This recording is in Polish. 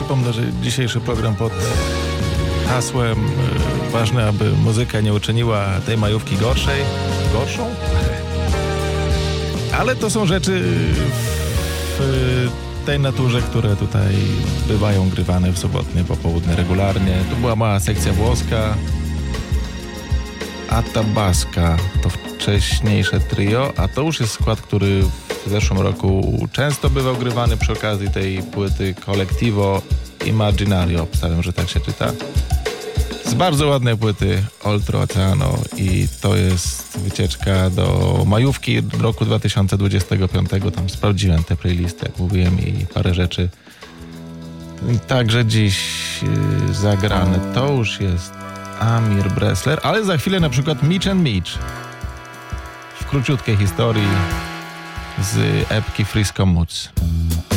przypomnę, że dzisiejszy program pod hasłem ważne, aby muzyka nie uczyniła tej majówki gorszą? Ale to są rzeczy w tej naturze, które tutaj bywają grywane w sobotnie popołudnie regularnie. To była mała sekcja włoska. Atabaska to wcześniejsze trio, a to już jest skład, który w zeszłym roku często bywał grywany przy okazji tej płyty Colectivo Immaginario. Obstawiam, że tak się czyta. Z bardzo ładnej płyty Oltreoceano i to jest wycieczka do majówki roku 2025. Tam sprawdziłem te playlisty, jak mówiłem, i parę rzeczy. Także dziś zagrane to już jest Amir Bressler, ale za chwilę na przykład Mitch and Mitch w króciutkiej historii z epki Frisco Moods.